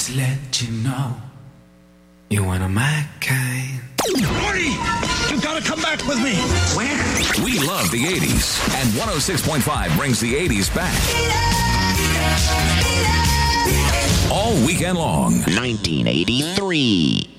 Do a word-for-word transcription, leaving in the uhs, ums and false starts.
just let you know you're one of my kind. Marty, you gotta come back with me. Where? We love the eighties, and one oh six point five brings the eighties back. All weekend long. nineteen eighty-three.